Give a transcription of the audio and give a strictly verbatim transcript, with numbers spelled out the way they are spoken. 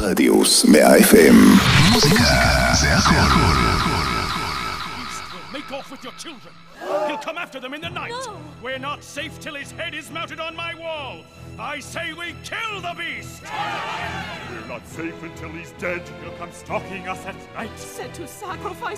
רדיוס מאה אף אם. מוזיקה זה הכל. Make off with your children. He'll come after them in the night. No. We're not safe till his head is mounted on my wall. I say we kill the beast. We're not safe until he's dead. He'll come stalking us at night. Said to sacrifice